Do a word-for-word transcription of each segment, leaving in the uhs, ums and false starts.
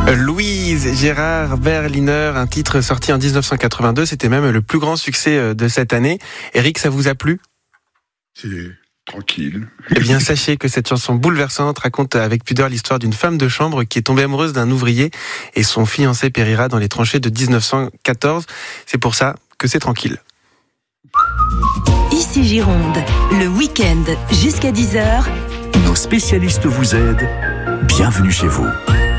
Louise Gérard Berliner, un titre sorti en dix-neuf cent quatre-vingt-deux, c'était même le plus grand succès de cette année. Eric, ça vous a plu ? C'est tranquille. Eh bien, sachez que cette chanson bouleversante raconte avec pudeur l'histoire d'une femme de chambre qui est tombée amoureuse d'un ouvrier et son fiancé périra dans les tranchées de dix-neuf cent quatorze. C'est pour ça que c'est tranquille. Ici Gironde, le week-end jusqu'à dix heures. Nos spécialistes vous aident. Bienvenue chez vous.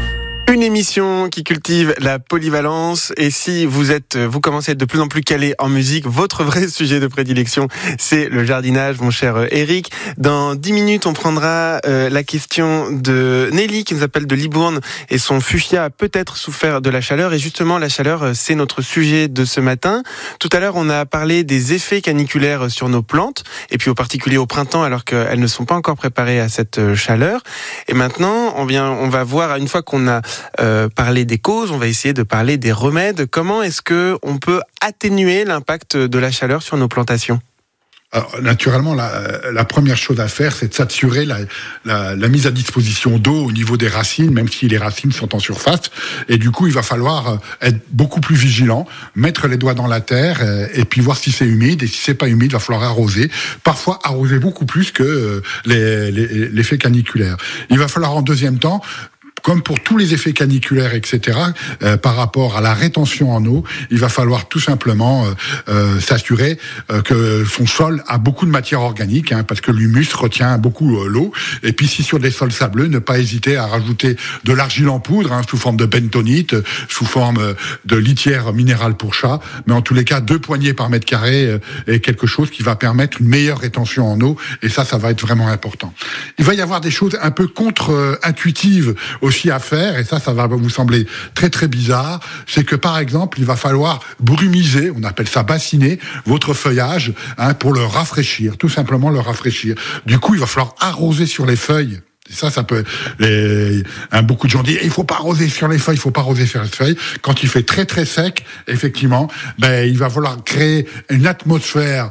Une émission qui cultive la polyvalence, et si vous êtes, vous commencez à être de plus en plus calé en musique, votre vrai sujet de prédilection, c'est le jardinage, mon cher Eric. Dans dix minutes, on prendra euh, la question de Nelly qui nous appelle de Libourne, et son fuchsia a peut-être souffert de la chaleur, et justement la chaleur, c'est notre sujet de ce matin. Tout à l'heure, on a parlé des effets caniculaires sur nos plantes, et puis au particulier au printemps, alors qu'elles ne sont pas encore préparées à cette chaleur. Et maintenant, on vient, on va voir, une fois qu'on a Euh, parler des causes, on va essayer de parler des remèdes. Comment est-ce que on peut atténuer l'impact de la chaleur sur nos plantations ? Alors, naturellement, la, la première chose à faire, c'est de s'assurer la, la, la mise à disposition d'eau au niveau des racines, même si les racines sont en surface. Et du coup, il va falloir être beaucoup plus vigilant, mettre les doigts dans la terre et puis voir si c'est humide. Et si c'est pas humide, il va falloir arroser. Parfois, arroser beaucoup plus que les, les, l'effet caniculaire. Il va falloir en deuxième temps, comme pour tous les effets caniculaires, et cetera, euh, par rapport à la rétention en eau, il va falloir tout simplement euh, euh, s'assurer euh, que son sol a beaucoup de matière organique, hein, parce que l'humus retient beaucoup euh, l'eau. Et puis, si sur des sols sableux, ne pas hésiter à rajouter de l'argile en poudre, hein, sous forme de bentonite, sous forme de litière minérale pour chat. Mais en tous les cas, deux poignées par mètre carré euh, est quelque chose qui va permettre une meilleure rétention en eau. Et ça, ça va être vraiment important. Il va y avoir des choses un peu contre-intuitives aussi à faire, et ça, ça va vous sembler très très bizarre, c'est que par exemple, il va falloir brumiser, on appelle ça bassiner, votre feuillage, hein, pour le rafraîchir, tout simplement le rafraîchir. Du coup, il va falloir arroser sur les feuilles. Ça, ça peut. Les, hein, beaucoup de gens disent il faut pas arroser sur les feuilles, il faut pas arroser sur les feuilles. Quand il fait très très sec, effectivement, ben il va falloir créer une atmosphère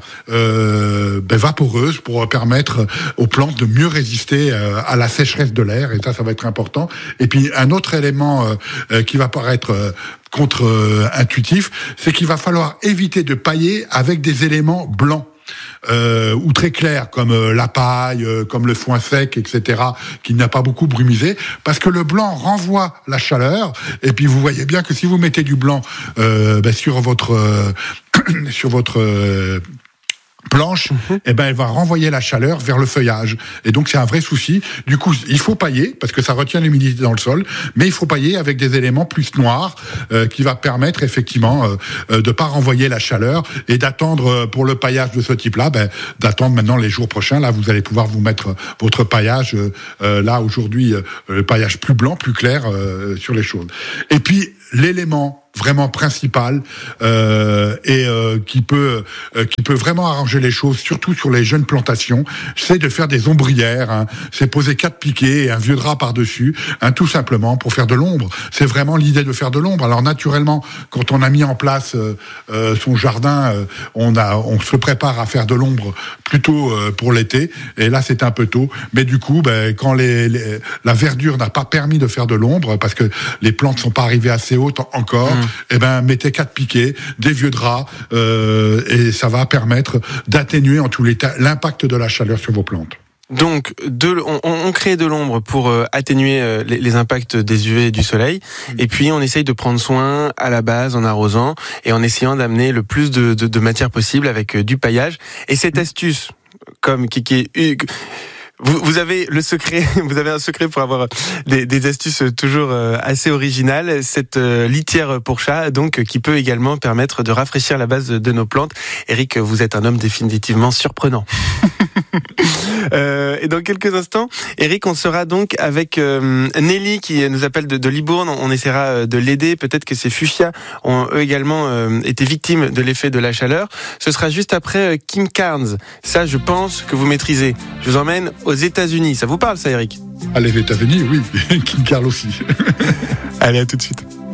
euh, ben, vaporeuse pour permettre aux plantes de mieux résister euh, à la sécheresse de l'air. Et ça, ça va être important. Et puis un autre élément euh, qui va paraître euh, contre-intuitif, c'est qu'il va falloir éviter de pailler avec des éléments blancs. Euh, ou très clair, comme euh, la paille, euh, comme le foin sec, et cetera, qui n'a pas beaucoup brumisé, parce que le blanc renvoie la chaleur, et puis vous voyez bien que si vous mettez du blanc euh, ben, sur votre euh, sur votre euh, planche, mmh. eh ben elle va renvoyer la chaleur vers le feuillage. Et donc c'est un vrai souci. Du coup, il faut pailler parce que ça retient l'humidité dans le sol, mais il faut pailler avec des éléments plus noirs euh, qui va permettre effectivement euh, euh, de pas renvoyer la chaleur et d'attendre euh, pour le paillage de ce type-là, ben d'attendre maintenant les jours prochains. Là, vous allez pouvoir vous mettre votre paillage euh, euh, là aujourd'hui, euh, le paillage plus blanc, plus clair euh, sur les choses. Et puis l'élément vraiment principal euh, et euh, qui peut euh, qui peut vraiment arranger les choses, surtout sur les jeunes plantations, c'est de faire des ombrières. Hein. C'est poser quatre piquets et un vieux drap par-dessus, hein, tout simplement pour faire de l'ombre. C'est vraiment l'idée de faire de l'ombre. Alors naturellement, quand on a mis en place euh, euh, son jardin, euh, on a on se prépare à faire de l'ombre plutôt euh, pour l'été. Et là, c'est un peu tôt. Mais du coup, ben, quand les, les, la verdure n'a pas permis de faire de l'ombre parce que les plantes sont pas arrivées assez hautes encore. Mmh. Eh ben, mettez quatre piquets, des vieux draps, euh, et ça va permettre d'atténuer en tous les cas l'impact de la chaleur sur vos plantes. Donc, de, on, on crée de l'ombre pour euh, atténuer euh, les, les impacts des U V et du soleil, mmh. et puis on essaye de prendre soin à la base en arrosant et en essayant d'amener le plus de, de, de matière possible avec euh, du paillage. Et cette astuce, comme qui, qui est... Vous, vous avez le secret, vous avez un secret pour avoir des, des astuces toujours assez originales. Cette litière pour chat, donc, qui peut également permettre de rafraîchir la base de nos plantes. Eric, vous êtes un homme définitivement surprenant. euh, et dans quelques instants, Eric, on sera donc avec euh, Nelly qui nous appelle de, de Libourne. On essaiera de l'aider. Peut-être que ces fuchsias ont eux également euh, été victimes de l'effet de la chaleur. Ce sera juste après euh, Kim Carnes. Ça, je pense que vous maîtrisez. Je vous emmène aux États-Unis. Ça vous parle, ça, Eric ? À les États-Unis, oui. Kim Carnes aussi. Allez, à tout de suite.